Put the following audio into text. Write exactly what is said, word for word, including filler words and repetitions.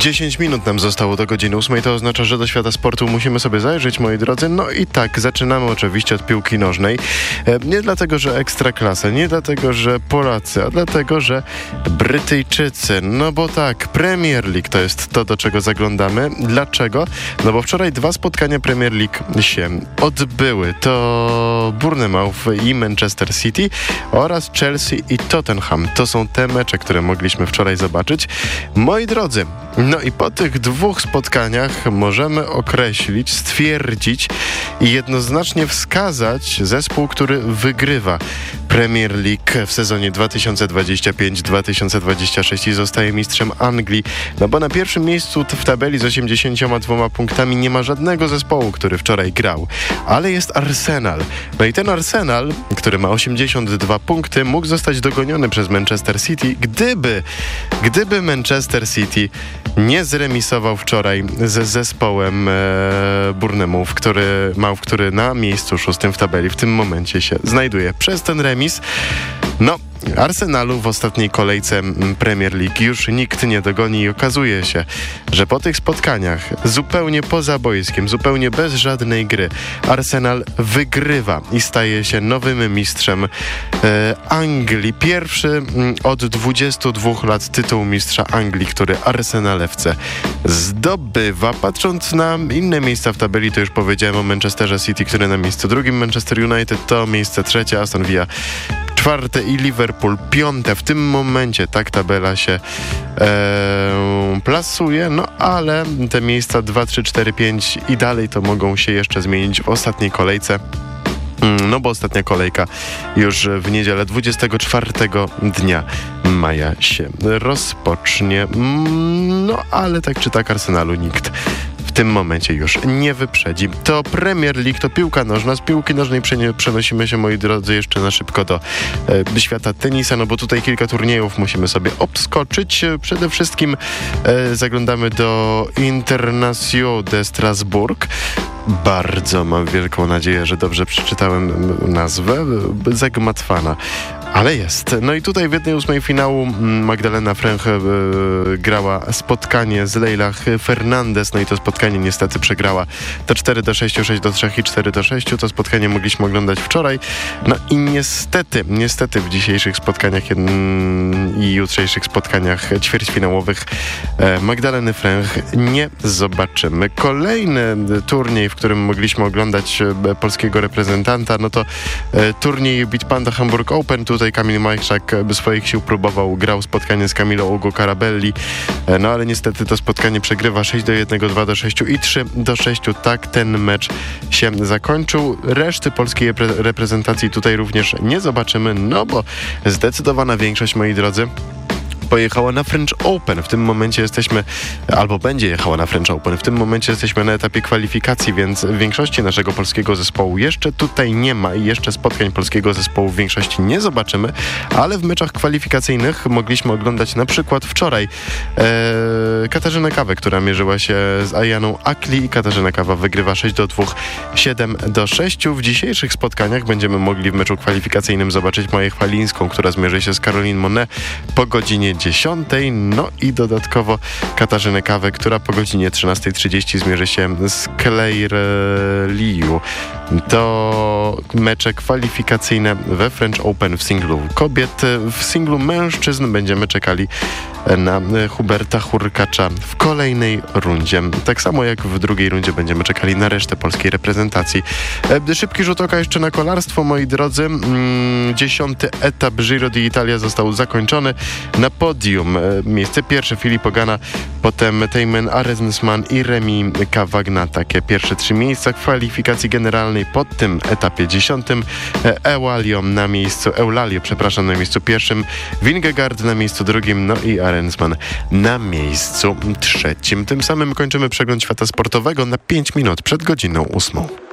dziesięć minut nam zostało do godziny ósmej, to oznacza, że do świata sportu musimy sobie zajrzeć, moi drodzy. No i tak, zaczynamy oczywiście od piłki nożnej. Nie dlatego, że ekstraklasa, nie dlatego, że Polacy, a dlatego, że Brytyjczycy. No bo tak, Premier League to jest to, do czego zaglądamy. Dlaczego? No bo wczoraj dwa spotkania Premier League się odbyły. To Bournemouth i Manchester City oraz Chelsea i Tottenham. To są te mecze, które mogliśmy wczoraj zobaczyć. Moi drodzy, no i po tych dwóch spotkaniach możemy określić, stwierdzić i jednoznacznie wskazać zespół, który wygrywa Premier League w sezonie dwa tysiące dwudziestym piątym dwa tysiące dwudziestym szóstym i zostaje mistrzem Anglii. No bo na pierwszym miejscu w tabeli z osiemdziesięcioma dwoma punktami nie ma żadnego zespołu, który wczoraj grał, ale jest Arsenal. No i ten Arsenal, który ma osiemdziesiąt dwa punkty, mógł zostać dogoniony przez Manchester City, gdyby, gdyby Manchester City nie zremisował wczoraj ze zespołem e, Bournemouth, który, Mouth, który na miejscu szóstym w tabeli w tym momencie się znajduje. Przez ten remis, no, Arsenalu w ostatniej kolejce Premier League już nikt nie dogoni i okazuje się, że po tych spotkaniach zupełnie poza boiskiem, zupełnie bez żadnej gry, Arsenal wygrywa i staje się nowym mistrzem e, Anglii. Pierwszy m, od dwudziestu dwóch lat tytuł mistrza Anglii, który Arsenalewce zdobywa. Patrząc na inne miejsca w tabeli, to już powiedziałem o Manchesterze City, który na miejscu drugim, Manchester United to miejsce trzecie, Aston Villa czwarte i Liverpool piąte. W tym momencie tak tabela się e, plasuje, no ale te miejsca dwa, trzy, cztery, pięć i dalej to mogą się jeszcze zmienić w ostatniej kolejce. No bo ostatnia kolejka już w niedzielę dwudziestego czwartego dnia maja się rozpocznie. No ale tak czy tak Arsenalu nikt w tym momencie już nie wyprzedzi. To Premier League, to piłka nożna. Z piłki nożnej przenosimy się, moi drodzy, jeszcze na szybko do e, świata tenisa, no bo tutaj kilka turniejów musimy sobie obskoczyć. Przede wszystkim e, zaglądamy do International de Strasbourg. Bardzo mam wielką nadzieję, że dobrze przeczytałem nazwę. Zagmatwana. Ale jest. No i tutaj w jednej ósmej finału Magdalena Fręch e, grała spotkanie z Leylah Fernandez. No i to spotkanie niestety przegrała. To cztery do sześciu, sześć do trzech i cztery do sześciu. To spotkanie mogliśmy oglądać wczoraj. No i niestety, niestety w dzisiejszych spotkaniach mm, i jutrzejszych spotkaniach ćwierćfinałowych e, Magdaleny Fręch nie zobaczymy. Kolejny turniej, w którym mogliśmy oglądać e, polskiego reprezentanta, no to e, turniej Beat Panda Hamburg Open. Tutaj Kamil Majchrzak swoich sił próbował, grał spotkanie z Camilo Ugo Carabelli, no ale niestety to spotkanie przegrywa sześć do jednego, dwa do sześciu i trzy do sześciu. Tak ten mecz się zakończył. Reszty polskiej repre- reprezentacji tutaj również nie zobaczymy, no bo zdecydowana większość, moi drodzy, pojechała na French Open. W tym momencie jesteśmy, albo będzie jechała na French Open. W tym momencie jesteśmy na etapie kwalifikacji, więc w większości naszego polskiego zespołu jeszcze tutaj nie ma i jeszcze spotkań polskiego zespołu w większości nie zobaczymy, ale w meczach kwalifikacyjnych mogliśmy oglądać na przykład wczoraj e, Katarzynę Kawę, która mierzyła się z Ayaną Akli i Katarzyna Kawa wygrywa sześć do dwóch, siedem do sześciu. W dzisiejszych spotkaniach będziemy mogli w meczu kwalifikacyjnym zobaczyć Maję Chwalińską, która zmierzy się z Caroline Monet po godzinie dziesiątej, no i dodatkowo Katarzynę Kawę, która po godzinie trzynastej trzydzieści zmierzy się z Claire Liu. To mecze kwalifikacyjne we French Open w singlu kobiet. W singlu mężczyzn będziemy czekali na Huberta Hurkacza w kolejnej rundzie. Tak samo jak w drugiej rundzie będziemy czekali na resztę polskiej reprezentacji. Szybki rzut oka jeszcze na kolarstwo, moi drodzy. Dziesiąty etap Giro d'Italia został zakończony. Na podium miejsce pierwsze Filippo Ganna, potem Tejmen Arensman i Remi Cavagna. Takie pierwsze trzy miejsca w kwalifikacji generalnej. Po tym etapie dziesiątym Eulalio na miejscu, Eulalio, przepraszam, na miejscu pierwszym, Vingegaard na miejscu drugim, no i Arensman na miejscu trzecim. Tym samym kończymy przegląd świata sportowego na pięć minut przed godziną ósmą.